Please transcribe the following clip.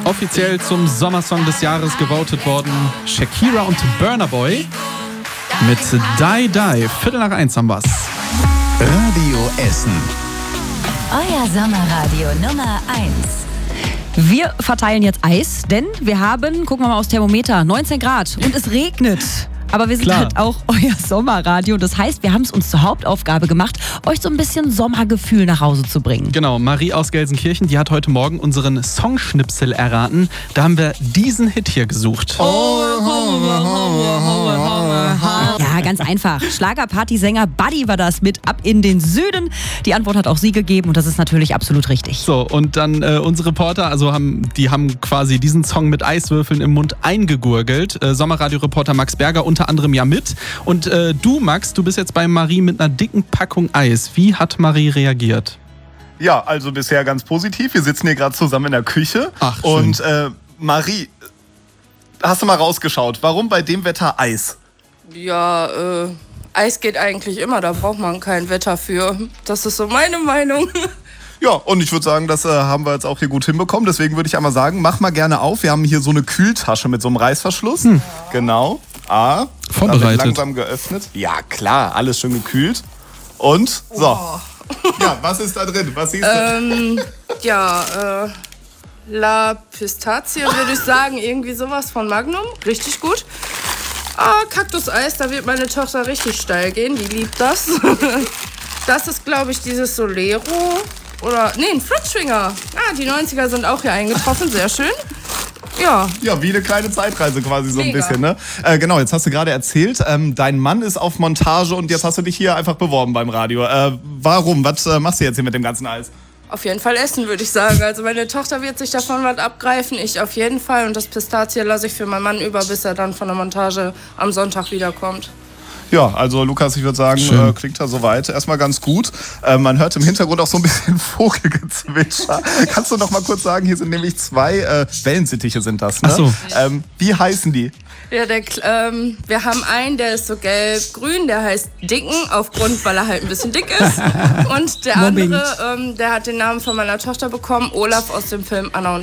Offiziell zum Sommersong des Jahres gewotet worden. Shakira und Burna Boy mit Die Die. 1:15 haben wir's. Radio Essen. Euer Sommerradio Nummer 1. Wir verteilen jetzt Eis, denn wir haben, gucken wir mal aufs Thermometer, 19 Grad und es regnet. Aber wir sind halt auch euer Sommerradio. Das heißt, wir haben es uns zur Hauptaufgabe gemacht, euch so ein bisschen Sommergefühl nach Hause zu bringen. Genau, Marie aus Gelsenkirchen, die hat heute Morgen unseren Songschnipsel erraten. Da haben wir diesen Hit hier gesucht. Ja, ganz einfach. Schlagerpartysänger Buddy war das mit Ab in den Süden. Die Antwort hat auch sie gegeben und das ist natürlich absolut richtig. So, und dann unsere Reporter, die haben quasi diesen Song mit Eiswürfeln im Mund eingegurgelt. Sommerradio-Reporter Max Berger unter anderem ja mit. Und du, Max, du bist jetzt bei Marie mit einer dicken Packung Eis. Wie hat Marie reagiert? Ja, also bisher ganz positiv. Wir sitzen hier gerade zusammen in der Küche. Ach, schön. Und Marie, hast du mal rausgeschaut, warum bei dem Wetter Eis? Ja, Eis geht eigentlich immer, da braucht man kein Wetter für. Das ist so meine Meinung. Ja, und ich würde sagen, das haben wir jetzt auch hier gut hinbekommen. Deswegen würde ich einmal sagen, mach mal gerne auf. Wir haben hier so eine Kühltasche mit so einem Reißverschluss. Genau. Vorbereitet. Wird langsam geöffnet. Ja, klar, alles schön gekühlt. Und, so. Oh. Ja, was ist da drin? Was siehst du? La Pistazie würde ich sagen, irgendwie sowas von Magnum. Richtig gut. Kaktuseis, da wird meine Tochter richtig steil gehen, die liebt das. Das ist, glaube ich, dieses Solero. Ein Fritz-Schwinger. Die 90er sind auch hier eingetroffen, sehr schön. Ja. Ja, wie eine kleine Zeitreise quasi so ein Mega. bisschen, ne? Genau, jetzt hast du gerade erzählt, dein Mann ist auf Montage und jetzt hast du dich hier einfach beworben beim Radio. Warum? Was machst du jetzt hier mit dem ganzen Eis? Auf jeden Fall essen, würde ich sagen. Also meine Tochter wird sich davon was abgreifen, ich auf jeden Fall. Und das Pistazie lasse ich für meinen Mann über, bis er dann von der Montage am Sonntag wiederkommt. Ja, also Lukas, ich würde sagen, klingt da soweit erstmal ganz gut. Man hört im Hintergrund auch so ein bisschen Vogelgezwitscher. Kannst du noch mal kurz sagen, hier sind nämlich 2 Wellensittiche sind das, ne? Ach so. Wie heißen die? Ja, wir haben einen, der ist so gelb-grün, der heißt Dicken, weil er halt ein bisschen dick ist. Und der andere, der hat den Namen von meiner Tochter bekommen, Olaf aus dem Film Anna und